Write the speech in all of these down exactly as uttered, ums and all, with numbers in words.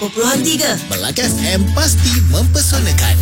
Perpuluhan tiga Melaka F M pasti mempesonakan.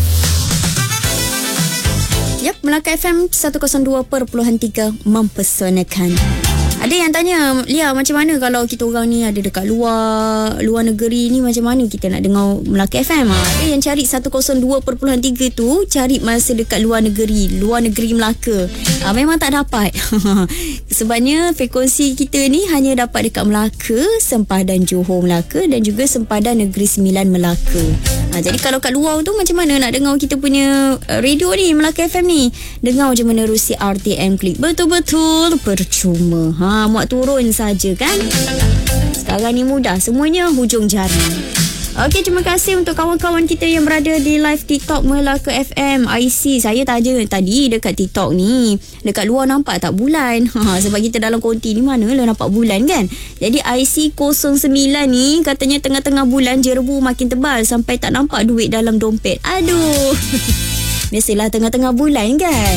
Yap, Melaka F M seratus dua perpuluhan tiga mempesonakan. Ada yang tanya, Lia, macam mana kalau kita orang ni ada dekat luar luar negeri ni, macam mana kita nak dengar Melaka F M? Ada yang cari seratus dua perpuluhan tiga tu, cari masa dekat luar negeri, luar negeri Melaka. Ha, memang tak dapat. Sebabnya frekuensi kita ni hanya dapat dekat Melaka, sempadan Johor Melaka dan juga sempadan Negeri Sembilan Melaka. Ha, jadi kalau kat luar tu macam mana nak dengar kita punya radio ni, Melaka F M ni? Dengar je menerusi R T M Klik. Betul-betul percuma. Ha, muat turun saja kan? Sekarang ni mudah, semuanya hujung jari. Okey, terima kasih untuk kawan-kawan kita yang berada di live TikTok Melaka F M. I C, saya tanya tadi dekat TikTok ni, dekat luar nampak tak bulan? Ha, sebab kita dalam konti ni manalah nampak bulan kan? Jadi I C kosong sembilan ni katanya tengah-tengah bulan jerebu makin tebal sampai tak nampak duit dalam dompet. Aduh. Biasalah tengah-tengah bulan kan?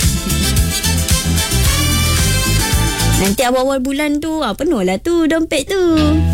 Nanti awal-awal bulan tu, ah, penuh lah tu dompet tu.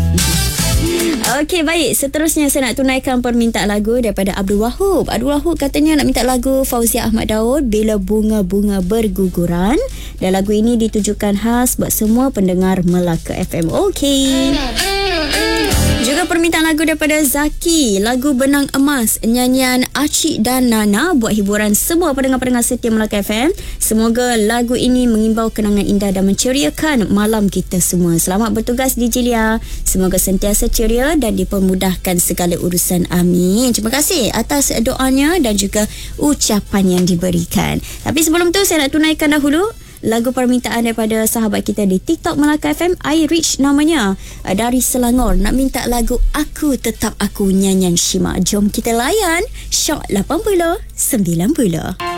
Okey, baik. Seterusnya saya nak tunaikan permintaan lagu daripada Abdul Wahub. Abdul Wahub katanya nak minta lagu Fauzia Ahmad Daud, Bila Bunga-Bunga Berguguran. Dan lagu ini ditujukan khas buat semua pendengar Melaka F M. Okey. Juga permintaan lagu daripada Zaki, lagu Benang Emas, nyanyian Acik dan Nana buat hiburan semua pendengar-pendengar setia Melaka F M. Semoga lagu ini mengimbau kenangan indah dan menceriakan malam kita semua. Selamat bertugas D J Lia. Semoga sentiasa ceria dan dipermudahkan segala urusan. Amin. Terima kasih atas doanya dan juga ucapan yang diberikan. Tapi sebelum tu saya nak tunaikan dahulu lagu permintaan daripada sahabat kita di TikTok Melaka F M, iRich namanya, dari Selangor, nak minta lagu Aku Tetap Aku, nyanyian Shima. Jom kita layan Shock lapan puluh sembilan puluh.